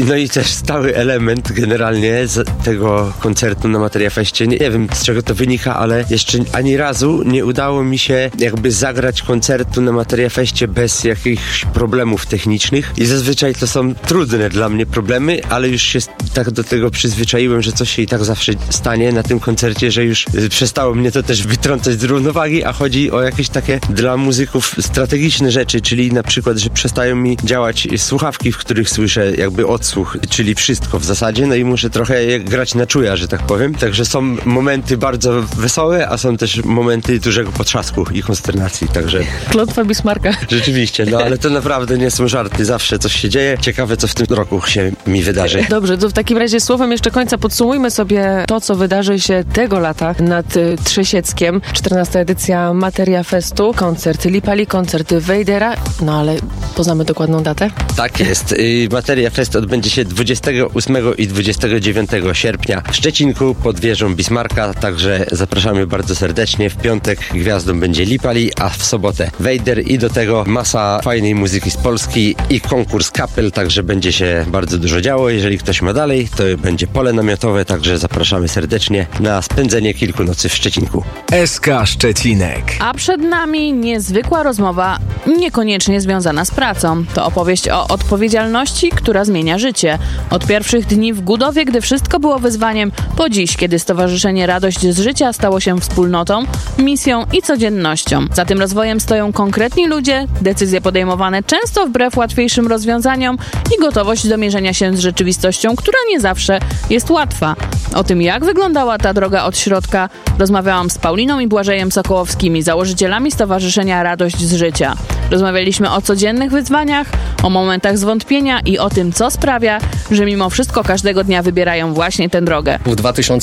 No i też stały element generalnie z tego koncertu na Materia Feście. Nie wiem, z czego to wynika, ale jeszcze ani razu nie udało mi się jakby zagrać koncertu na Materia Feście bez jakichś problemów technicznych i zazwyczaj to są trudne dla mnie problemy, ale już się tak do tego przyzwyczaiłem, że coś się i tak zawsze stanie na tym koncercie, że już przestało mnie to też wytrącać z równowagi, a chodzi o jakieś takie dla muzyków strategiczne rzeczy, czyli na przykład, że przestają mi działać słuchawki, w których słyszę jakby odsłuch, czyli wszystko w zasadzie, no i muszę trochę grać na czuja, że tak powiem. Także są momenty bardzo wesołe, a są też momenty dużego potrzasku i konsternacji, także... Klątwa Bismarcka. Rzeczywiście, no ale to naprawdę nie są żarty, zawsze coś się dzieje. Ciekawe, co w tym roku się mi wydarzy. Dobrze, to w takim razie słowem jeszcze końca podsumujmy sobie to, co wydarzy się tego lata nad Trzesieckiem. 14. edycja Materia Festu, koncert Lipali, koncert Wejdera, no ale poznamy dokładną datę? Tak jest. Materia Fest odbędzie się 28 i 29 sierpnia w Szczecinku pod wieżą Bismarcka, także zapraszamy bardzo serdecznie. W piątek gwiazdą będzie Lipali, a w sobotę Wejder i do tego masa fajnej muzyki z Polski i konkurs kapel, także będzie się bardzo dużo działo. Jeżeli ktoś ma dalej, to będzie pole namiotowe, także zapraszamy serdecznie na spędzenie kilku nocy w Szczecinku. SK Szczecinek. A przed nami niezwykła rozmowa, niekoniecznie związana z pracą. To opowieść o odpowiedzialności, która zmienia życie. Od pierwszych dni w Gudowie, gdy wszystko było wyzwaniem, po dziś, kiedy Stowarzyszenie Radość z Życia stało się wspólnotą, misją i codziennością. Za tym rozwojem stoją konkretni ludzie, decyzje podejmowane często wbrew łatwiejszym rozwiązaniom i gotowość do mierzenia się z rzeczywistością, która nie zawsze jest łatwa. O tym, jak wyglądała ta droga od środka, rozmawiałam z Pauliną i Błażejem Sokołowskimi, założycielami Stowarzyszenia Radość z Życia. Rozmawialiśmy o codziennych wyzwaniach, o momentach zwątpienia i o tym, co sprawia, że mimo wszystko każdego dnia wybierają właśnie tę drogę. W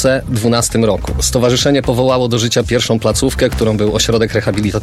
2012 roku stowarzyszenie powołało do życia pierwszą placówkę, którą był ośrodek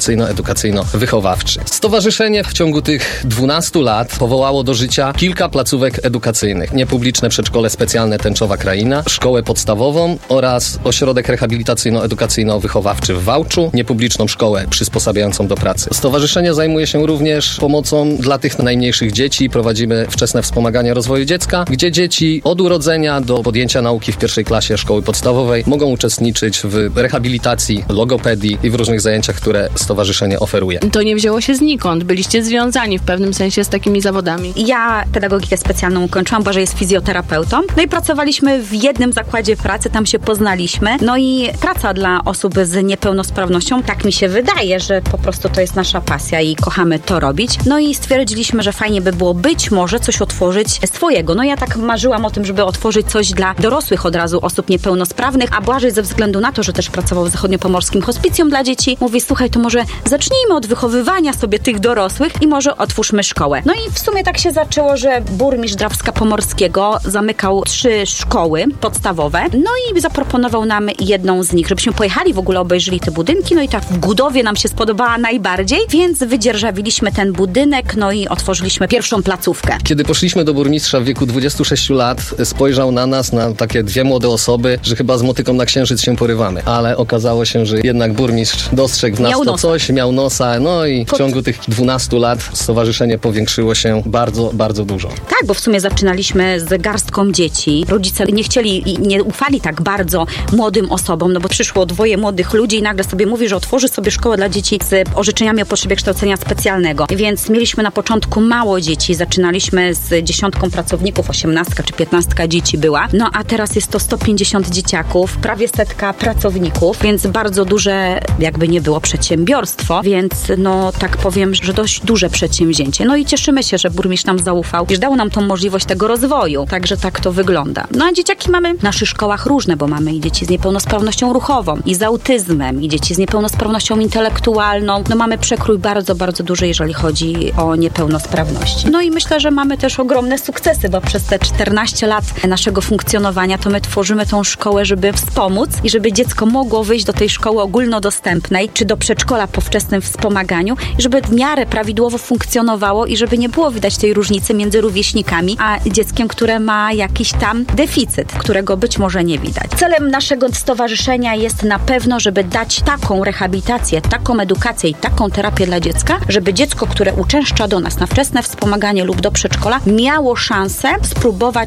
rehabilitacyjno-edukacyjno-wychowawczy. Stowarzyszenie w ciągu tych 12 lat powołało do życia kilka placówek edukacyjnych. Niepubliczne przedszkole specjalne Tęczowa Kraina, szkołę podstawową oraz ośrodek rehabilitacyjno-edukacyjno-wychowawczy w Wałczu, niepubliczną szkołę przysposabiającą do pracy. Stowarzyszenie zajmuje się również pomocą dla tych najmniejszych dzieci. Prowadzimy wczesne wspomaganie rozwoju dziecka, gdzie dzieci od urodzenia do podjęcia nauki w pierwszej klasie szkoły podstawowej mogą uczestniczyć w rehabilitacji, logopedii i w różnych zajęciach, które stowarzyszenie oferuje. To nie wzięło się znikąd. Byliście związani w pewnym sensie z takimi zawodami. Ja pedagogikę specjalną ukończyłam, Błażej jest fizjoterapeutą. No i pracowaliśmy w jednym zakładzie pracy, tam się poznaliśmy. No i praca dla osób z niepełnosprawnością, tak mi się wydaje, że po prostu to jest nasza pasja i kochamy to robić. No i stwierdziliśmy, że fajnie by było być może coś otworzyć swojego. No ja tak marzyłam o tym, żeby otworzyć coś dla dorosłych od razu osób niepełnosprawnych, a Błażej ze względu na to, że też pracował w zachodniopomorskim hospicjum dla dzieci, mówi, słuchaj, to może zacznijmy od wychowywania sobie tych dorosłych i może otwórzmy szkołę. No i w sumie tak się zaczęło, że burmistrz Drawska Pomorskiego zamykał 3 szkoły podstawowe, no i zaproponował nam jedną z nich, żebyśmy pojechali, w ogóle obejrzeli te budynki, no i tak w Gudowie nam się spodobała najbardziej, więc wydzierżawiliśmy ten budynek, no i otworzyliśmy pierwszą placówkę. Kiedy poszliśmy do burmistrza w wieku 26 lat, spojrzał na nas, na takie 2 młode osoby, że chyba z motyką na księżyc się porywamy. Ale okazało się, że jednak burmistrz dostrzegł w nas to coś, miał nosa, no i w ciągu tych 12 lat stowarzyszenie powiększyło się bardzo, bardzo dużo. Tak, bo w sumie zaczynaliśmy z garstką dzieci. Rodzice nie chcieli i nie ufali tak bardzo młodym osobom, no bo przyszło 2 młodych ludzi i nagle sobie mówi, że otworzy sobie szkołę dla dzieci z orzeczeniami o potrzebie kształcenia specjalnego. Więc mieliśmy na początku mało dzieci. Zaczynaliśmy z 10 pracowników, 18 czy 15 dzieci była. No a teraz jest to 150 dzieciaków, prawie 100 pracowników, więc bardzo duże, jakby nie było, przedsiębiorstwo, więc no tak powiem, że dość duże przedsięwzięcie. No i cieszymy się, że burmistrz nam zaufał, że dał nam tą możliwość tego rozwoju. Także tak to wygląda. No a dzieciaki mamy w naszych szkołach różne, bo mamy i dzieci z niepełnosprawnością ruchową, i z autyzmem, i dzieci z niepełnosprawnością intelektualną. No mamy przekrój bardzo, bardzo duży, jeżeli chodzi o niepełnosprawności. No i myślę, że mamy też ogromne sukcesy, bo przez te 14 lat naszego funkcjonowania to my tworzymy tą szkołę, żeby wspomóc i żeby dziecko mogło wyjść do tej szkoły ogólnodostępnej, czy do przedszkola po wczesnym wspomaganiu i żeby w miarę prawidłowo funkcjonowało i żeby nie było widać tej różnicy między rówieśnikami, a dzieckiem, które ma jakiś tam deficyt, którego być może nie widać. Celem naszego stowarzyszenia jest na pewno, żeby dać taką rehabilitację, taką edukację i taką terapię dla dziecka, żeby dziecko, które uczęszcza do nas na wczesne wspomaganie lub do przedszkola, miało szansę spróbować